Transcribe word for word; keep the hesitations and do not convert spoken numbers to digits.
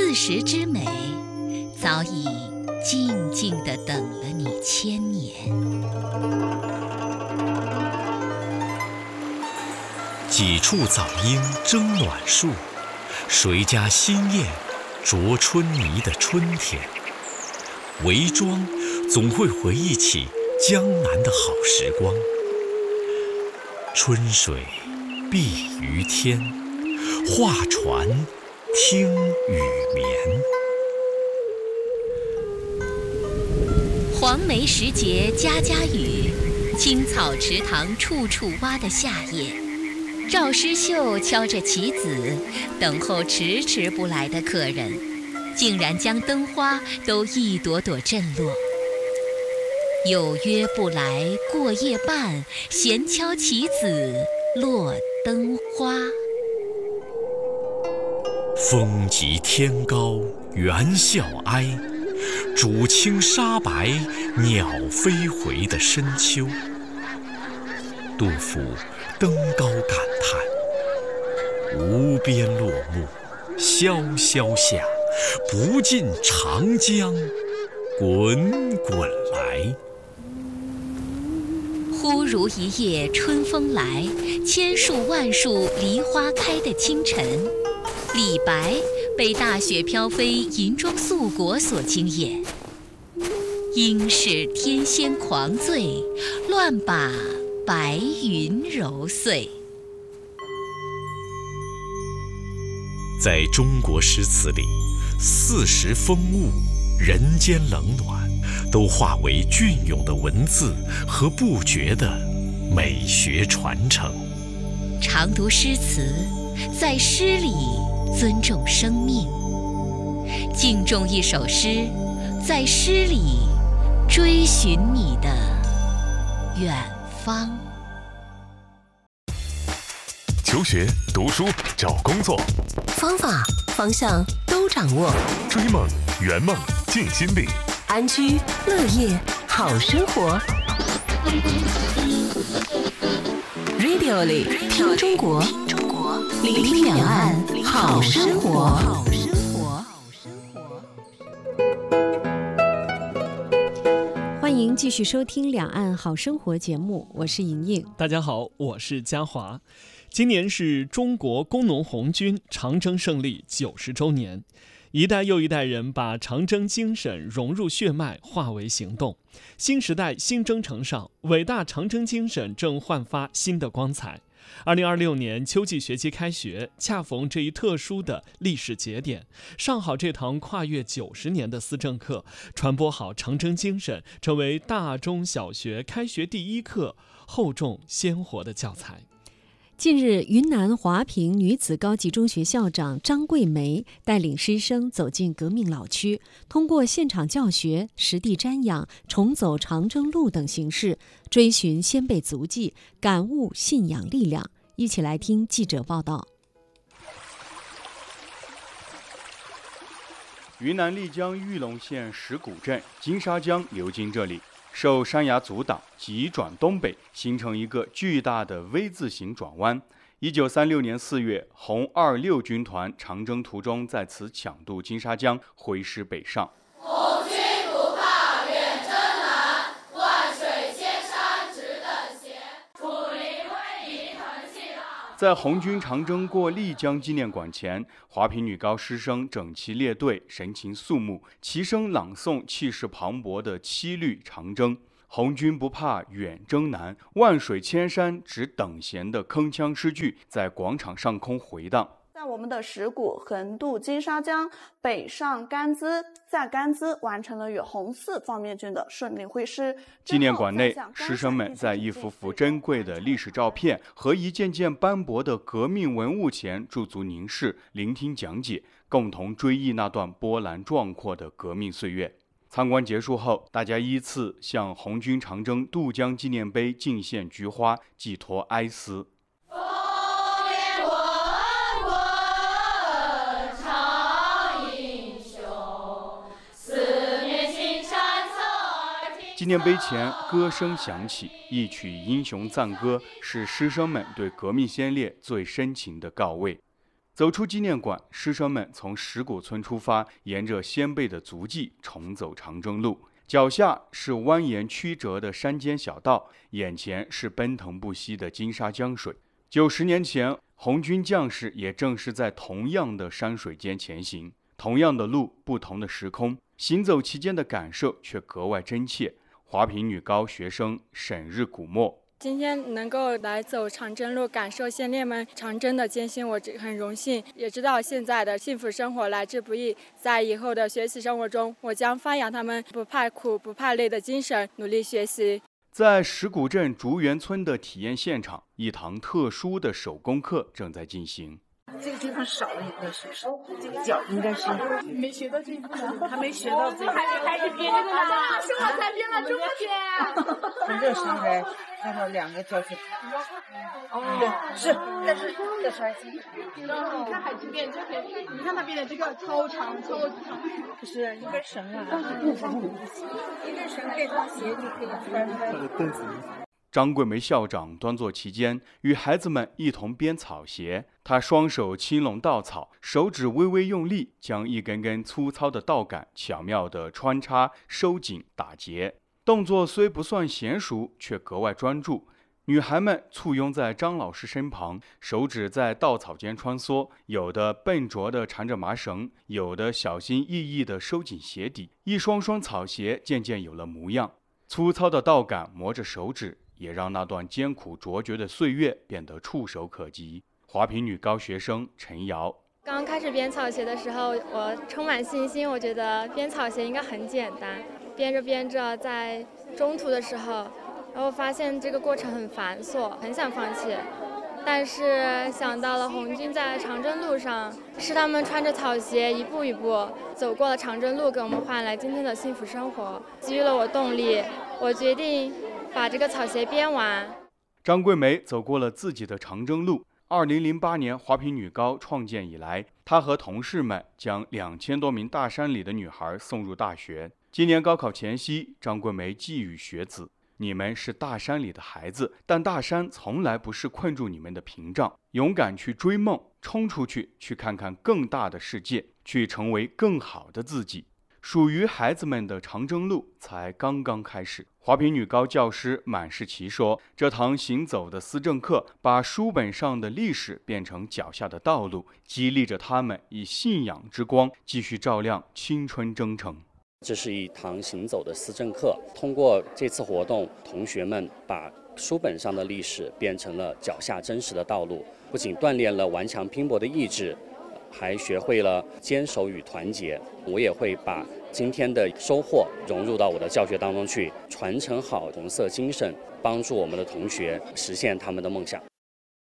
四时之美，早已静静地等了你千年。 几处早莺争暖树，谁家新燕啄春泥的春天。围庄总会回忆起江南的好时光。春水碧于天，画船听雨眠。 黄梅时节家家雨，青草池塘处处蛙的夏夜。赵师秀敲着棋子，等候迟迟不来的客人，竟然将灯花都一朵朵震落。有约不来过夜半，闲敲棋子落灯花。 风急天高猿啸哀，渚清沙白鸟飞回的深秋。杜甫登高感叹：无边落木萧萧下，不尽长江滚滚来。 忽如一夜春风来，千树万树梨花开的清晨。李白被大雪飘飞银装素裹所惊艳，应是天仙狂醉，乱把白云揉碎。 在中国诗词里，四时风物、人间冷暖，都化为隽永的文字和不绝的美学传承。 常读诗词，在诗里尊重生命；敬重一首诗，在诗里追寻你的远方。 求学、读书、找工作， 方法、方向都掌握。 追梦、圆梦、尽心力， 安居乐业好生活。Radio 里听中国，聆听两岸好生活。 欢迎继续收听《两岸好生活》节目，我是莹莹。 大家好，我是嘉华。今年是中国工农红军长征胜利九十周年，一代又一代人把长征精神融入血脉，化为行动。新时代新征程上，伟大长征精神正焕发新的光彩。二零二六年秋季学期开学，恰逢这一特殊的历史节点，上好这堂跨越九十年的思政课，传播好长征精神，成为大中小学开学第一课，厚重鲜活的教材。 近日，云南华坪女子高级中学校长张桂梅带领师生走进革命老区，通过现场教学、实地瞻仰、重走长征路等形式，追寻先辈足迹，感悟信仰力量。一起来听记者报道。 云南丽江玉龙县石鼓镇金沙江流经这里，受山崖阻挡，急转东北，形成一个巨大的 V 字形转弯。一九三六年四月，红二六军团长征途中在此抢渡金沙江，挥师北上。 红军不怕远征难，万水千山只等闲，楚林威仪腾气浪。 在红军长征过丽江纪念馆前，华坪女高师生整齐列队，神情肃穆，齐声朗诵气势磅礴的七律长征。红军不怕远征难，万水千山只等闲的铿锵诗句在广场上空回荡。 在我们的石鼓横渡金沙江，北上甘孜，在甘孜完成了与红四方面军的顺利会师。 纪念馆内，师生们在一幅幅珍贵的历史照片和一件件斑驳的革命文物前驻足凝视，聆听讲解，共同追忆那段波澜壮阔的革命岁月。参观结束后，大家依次向红军长征渡江纪念碑敬献菊花，寄托哀思。纪念碑前歌声响起，一曲英雄赞歌，是师生们对革命先烈最深情的告慰。 走出纪念馆，师生们从石鼓村出发，沿着先辈的足迹重走长征路。脚下是蜿蜒曲折的山间小道，眼前是奔腾不息的金沙江水。九十年前，红军将士也正是在同样的山水间前行，同样的路，不同的时空，行走其间的感受却格外真切。华坪女高学生沈日古墨。 今天能够来走长征路，感受先烈们长征的艰辛，我很荣幸，也知道现在的幸福生活来之不易。在以后的学习生活中，我将发扬他们不怕苦、不怕累的精神，努力学习。 在石鼓镇竹园村的体验现场，一堂特殊的手工课正在进行。 这个地方少了一个是不是？这个脚应该是没学到这一步，还没学到这个，还没开始编这个呢，是我才编了这么编。从这上来，看到两个教学。哦，是，但是这是还行。你看海之编这边，你看他编的这个超长超长，不是一根绳啊，一根绳可以当鞋就可以穿出来。 张桂梅校长端坐其间，与孩子们一同编草鞋。她双手轻拢稻草，手指微微用力，将一根根粗糙的稻杆巧妙地穿插、收紧、打结。动作虽不算娴熟，却格外专注。女孩们簇拥在张老师身旁，手指在稻草间穿梭，有的笨拙地缠着麻绳，有的小心翼翼地收紧鞋底。一双双草鞋渐渐有了模样。粗糙的稻杆磨着手指，也让那段艰苦卓绝的岁月变得触手可及。华坪女高学生陈瑶。 刚开始编草鞋的时候，我充满信心，我觉得编草鞋应该很简单。编着编着，在中途的时候，然后发现这个过程很繁琐，很想放弃。但是想到了红军在长征路上，是他们穿着草鞋一步一步走过了长征路，给我们换来今天的幸福生活，给予了我动力。我决定把这个草鞋编完。 张桂梅走过了自己的长征路。二零零八年华坪女高创建以来，她和同事们将两千多名大山里的女孩送入大学。今年高考前夕，张桂梅寄语学子：你们是大山里的孩子，但大山从来不是困住你们的屏障。勇敢去追梦，冲出去，去看看更大的世界，去成为更好的自己。属于孩子们的长征路才刚刚开始。华坪女高教师满世奇说，这堂行走的思政课把书本上的历史变成脚下的道路，激励着他们以信仰之光继续照亮青春征程。 这是一堂行走的思政课，通过这次活动，同学们把书本上的历史变成了脚下真实的道路，不仅锻炼了顽强拼搏的意志，还学会了坚守与团结。我也会把今天的收获融入到我的教学当中去，传承好红色精神，帮助我们的同学实现他们的梦想。